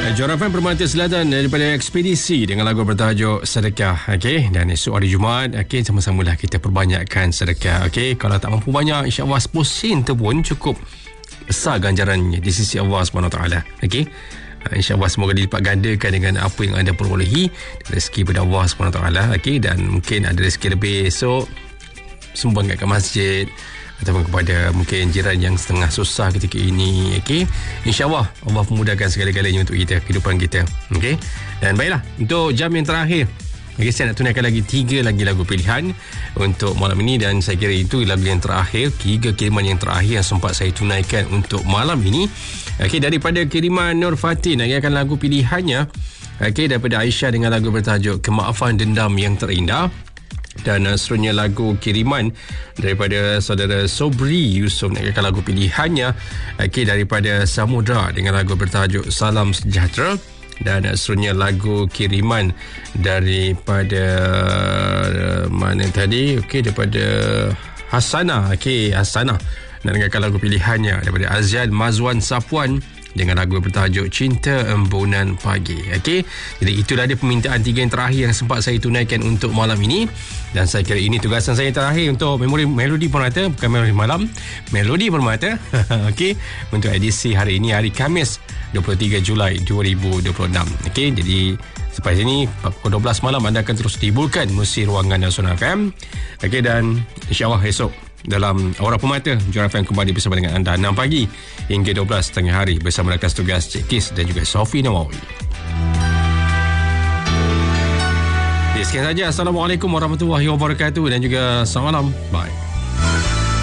Jora FM Permata Selatan daripada Ekspedisi dengan lagu bertajuk Sedekah. Okey, dan esok hari Jumaat, okey, sama-samalah kita perbanyakkan sedekah. Okey, kalau tak mampu banyak, insya-Allah 10 sen tu pun cukup besar ganjarannya di sisi Allah Subhanahu taala. Okey. InsyaAllah semoga dilipat gandakan dengan apa yang anda perolehi rezeki pada Allah SWT. Okay? Dan mungkin ada rezeki lebih esok sumbangkan ke masjid ataupun kepada mungkin jiran yang setengah susah ketika ini. Okay? InsyaAllah Allah memudahkan segala-galanya untuk kita, kehidupan kita. Okay? Dan baiklah, untuk jam yang terakhir, okay, saya nak tunaikan lagi 3 lagi lagu pilihan untuk malam ini, dan saya kira itu lagu yang terakhir, 3 kiriman yang terakhir yang sempat saya tunaikan untuk malam ini. Okey, daripada kiriman Nur Fatin, akan lagu pilihannya, okey, daripada Aisyah dengan lagu bertajuk Kemaafan Dendam Yang Terindah. Dan seterusnya lagu kiriman daripada saudara Sobri Yusof, akan lagu pilihannya, okey, daripada Samudra dengan lagu bertajuk Salam Sejahtera. Dan seterusnya lagu kiriman daripada mana tadi, okey, daripada Hasanah. Okey, Hasanah dan dengarkan lagu pilihannya daripada Azian Mazwan Sapuan dengan lagu bertajuk Cinta Embunan Pagi. Okey, jadi itulah dia permintaan 3 yang terakhir yang sempat saya tunaikan untuk malam ini, dan saya kira ini tugasan saya terakhir untuk Melodi Permata, bukan Melodi Malam, Melodi Permata. Okey, untuk edisi hari ini, hari Khamis 23 Julai 2026. Okey, jadi sampai sini pukul 12 malam anda akan terus dihiburkan musik ruangan Nasional FM. Okey, dan insya-Allah esok dalam Aura Permata, Jora FM kembali bersama dengan anda 6 pagi hingga 12 tengah hari bersama rakan tugas Cik Kis dan juga Sofi Nawawi. Sekian saja. Assalamualaikum warahmatullahi wabarakatuh dan juga selamat malam. Bye.